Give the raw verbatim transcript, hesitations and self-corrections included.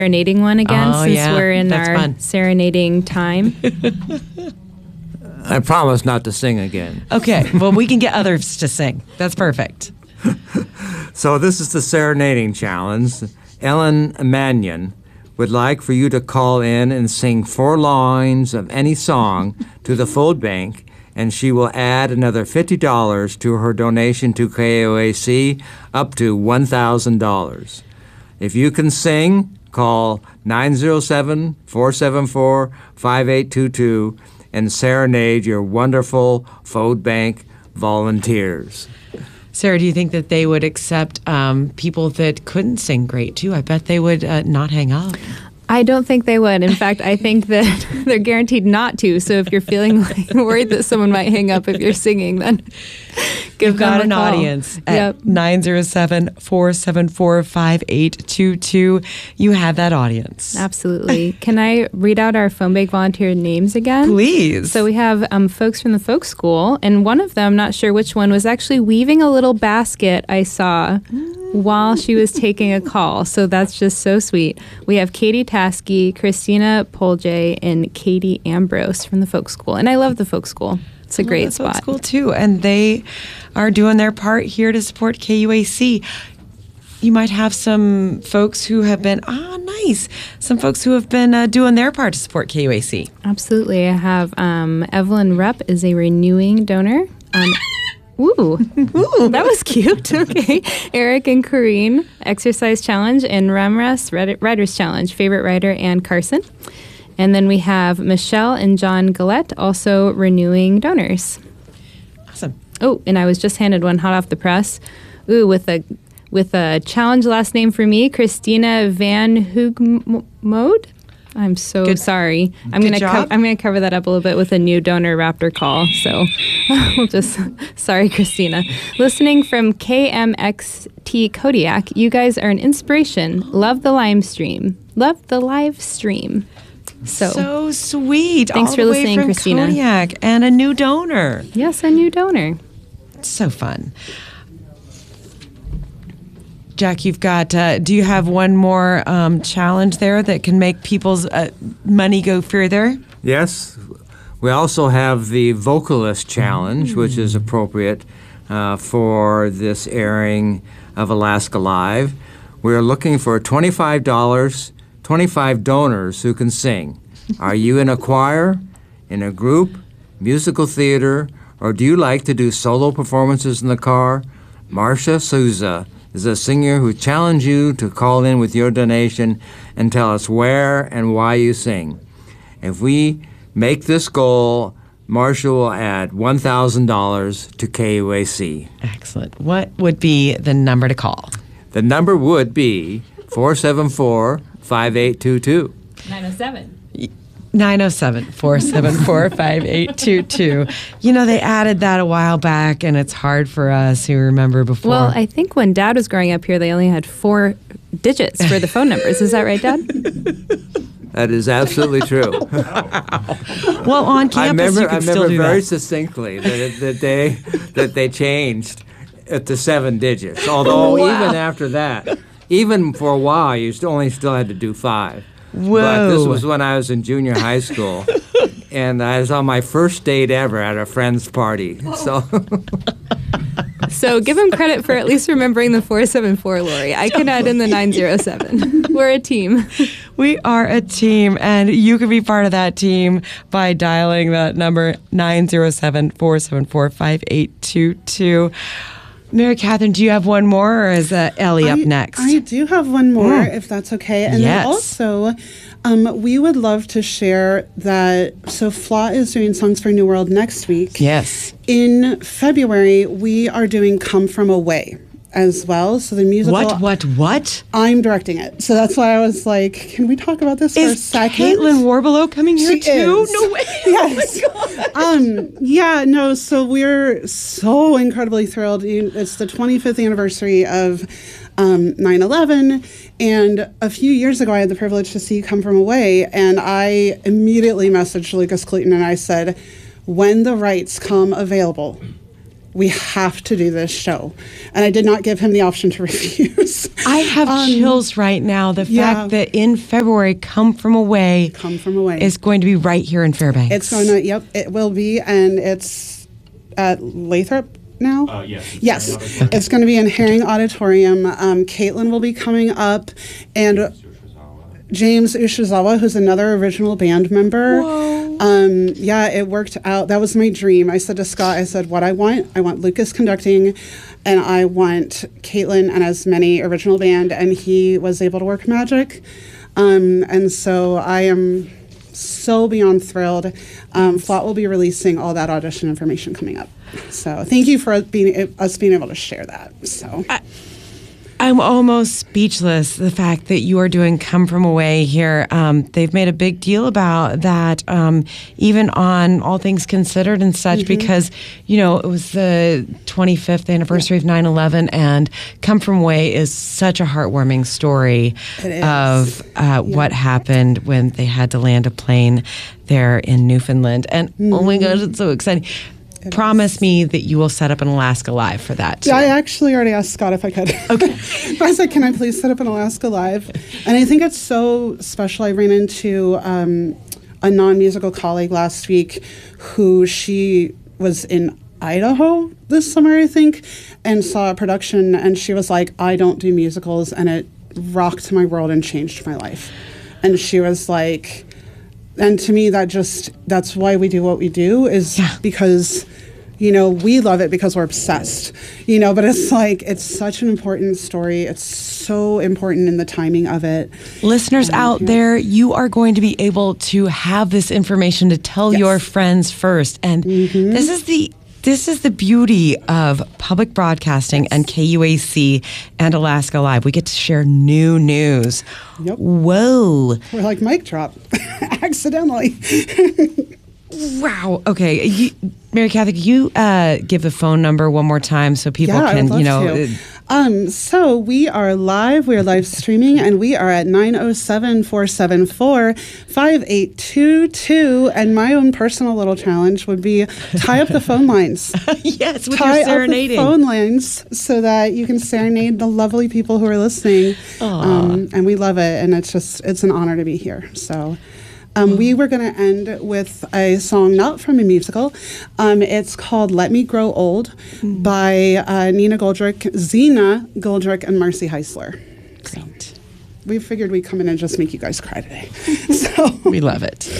serenading one again, Oh, since yeah. we're in That's our fun. serenading time. I promise not to sing again. Okay, well, we can get others to sing. That's perfect. So this is the serenading challenge. Ellen Mannion would like for you to call in and sing four lines of any song to the food bank, and she will add another fifty dollars to her donation to K O A C, up to one thousand dollars. If you can sing, call nine zero seven, four seven four, five eight two two and serenade your wonderful food bank volunteers. Sarah, do you think that they would accept um, people that couldn't sing great, too? I bet they would uh, not hang up. I don't think they would. In fact, I think that they're guaranteed not to. So if you're feeling like worried that someone might hang up if you're singing, then give You've got them an a call. audience at Yep. nine zero seven, four seven four, five eight two two. You have that audience. Absolutely. Can I read out our phone bank volunteer names again? Please. So we have um, folks from the folk school, and one of them, not sure which one, was actually weaving a little basket I saw while she was taking a call. So that's just so sweet. We have Katie Taskey, Christina Polje, and Katie Ambrose from the folk school. And I love the folk school. It's a great That's what's spot. cool too, and they are doing their part here to support K U A C. You might have some folks who have been ah nice, some folks who have been uh, doing their part to support K U A C. Absolutely. I have um, Evelyn Rupp is a renewing donor. Um, Ooh, Ooh, that was cute. Okay. Eric and Corrine, Exercise Challenge, and Ramras, Writers Challenge, Favorite Writer, and Carson. And then we have Michelle and John Gillette, also renewing donors. Awesome. Oh, and I was just handed one hot off the press. Ooh, with a with a challenge last name for me, Christina Van Hoogmode. I'm so Good. sorry. I'm Good gonna co- job. I'm gonna cover that up a little bit with a new donor Raptor call. So we'll just sorry, Christina. Listening from K M X T Kodiak, you guys are an inspiration. Love the live stream. Love the live stream. So, So sweet. Thanks All for the way listening, from Christina. Kodiak, and a new donor. yes, a new donor. So fun. Jack, you've got, uh, do you have one more um, challenge there that can make people's uh, money go further? Yes. We also have the Vocalist Challenge, which is appropriate uh, for this airing of Alaska Live. We're looking for twenty-five dollars, twenty-five donors who can sing. Are you in a choir, in a group, musical theater, or do you like to do solo performances in the car? Marcia Souza is a singer who challenged you to call in with your donation and tell us where and why you sing. If we make this goal, Marcia will add one thousand dollars to K U A C. Excellent. What would be the number to call? The number would be four seven four, five eight two two. nine oh seven. nine oh seven, four seven four, five eight two two. You know, they added that a while back, and it's hard for us who remember before. Well, I think when Dad was growing up here, they only had four digits for the phone numbers. Is that right, Dad? That is absolutely true. well, on campus, I remember, you I can still remember do very that. succinctly that, it, that they that they changed it to seven digits. Although Wow. even after that, even for a while, you still only still had to do five. Whoa. But this was when I was in junior high school, and I was on my first date ever at a friend's party. So. So give him credit for at least remembering the four seven four, Lori. I can add in the nine oh seven. We're a team. We are a team, and you can be part of that team by dialing that number nine oh seven, four seven four, five eight two two. Mary Catherine, do you have one more, or is uh, Ellie up I, next? I do have one more, Mm. if that's okay. And Yes. then also, um, we would love to share that. So, F L A is doing Songs for a New World next week. Yes. In February, we are doing Come From Away as well. So, the musical. What, what, what? I'm directing it. So, that's why I was like, can we talk about this for a Is second? Caitlin Warbelow coming here She too? is. No way. Yes. Oh my God. um, yeah, no, so we're so incredibly thrilled. You- It's the twenty-fifth anniversary of um, nine eleven. And a few years ago, I had the privilege to see Come From Away. And I immediately messaged Lucas Clayton and I said, when the rights come available, we have to do this show. And I did not give him the option to refuse. I have um, chills right now. The yeah. fact that in February, Come From Away, Come From Away is going to be right here in Fairbanks. It's going to, yep, it will be. And it's at Lathrop now? Uh, yes. It's yes. It's going to be in Herring Auditorium. Um, Caitlin will be coming up. And James Ushizawa, who's another original band member. Whoa. Um, yeah, it worked out. That was my dream. I said to Scott, I said, what I want, I want Lucas conducting, and I want Caitlin and as many original band, and he was able to work magic. Um, and so I am so beyond thrilled. Um, Flot will be releasing all that audition information coming up. So thank you for being us being able to share that. So. I- I'm almost speechless, the fact that you are doing Come From Away here. Um, they've made a big deal about that, um, even on All Things Considered and such, mm-hmm. because, you know, it was the twenty-fifth anniversary yeah. of nine eleven, and Come From Away is such a heartwarming story of uh, yeah. what happened when they had to land a plane there in Newfoundland. And mm-hmm. oh my gosh, it's so exciting. It Promise is. me that you will set up an Alaska Live for that, too. Yeah, I actually already asked Scott if I could. Okay. I said, can I please set up an Alaska Live? And I think it's so special. I ran into um, a non-musical colleague last week who she was in Idaho this summer, I think, and saw a production, and she was like, I don't do musicals, and it rocked my world and changed my life. And she was like... And to me, that just, that's why we do what we do, is yeah. because, you know, we love it because we're obsessed, you know, but it's like, it's such an important story. It's so important in the timing of it. Listeners um, out yeah. there, you are going to be able to have this information to tell yes. your friends first. And mm-hmm. this is the... This is the beauty of public broadcasting and K U A C and Alaska Live. We get to share new news. Yep. Whoa. We're like mic drop. Accidentally. Wow. Okay. You, Mary Cathy, can you uh, give the phone number one more time so people yeah, can, I would love you know... to. Um, so we are live, we are live streaming, and we are at nine oh seven, four seven four, five eight two two. And my own personal little challenge would be tie up the phone lines. Yes, with tie your serenading. Tie up the phone lines so that you can serenade the lovely people who are listening. Um, and we love it, and it's just, it's an honor to be here. So... Um, we were going to end with a song not from a musical. Um, it's called Let Me Grow Old mm. by uh, Nina Goldrick, Zena Goldrick, and Marcy Heisler. Great. So we figured we'd come in and just make you guys cry today. So we love it.